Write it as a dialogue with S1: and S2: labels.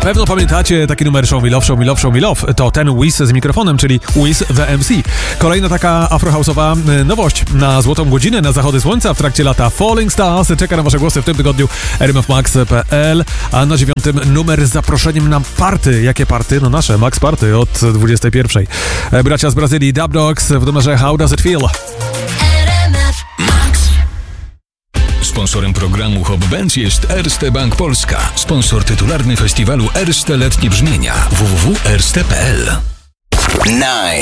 S1: pewno pamiętacie taki numer Show Me Love, Show Me Love, Show Me Love. To ten Wiz z mikrofonem, czyli Wiz the MC. Kolejna taka afrohouse'owa nowość na złotą godzinę, na zachody słońca w trakcie lata. Falling Stars czeka na wasze głosy w tym tygodniu. rmfmax.pl, a na 9 numer z zaproszeniem na party. Jakie party? No nasze Max Party od 21. Bracia z Brazylii, Dub Dogs w numerze How Does It Feel?
S2: Sponsorem programu Hop Benz jest Erste Bank Polska. Sponsor tytularny festiwalu Erste Letnie Brzmienia. www.erste.pl
S3: 9.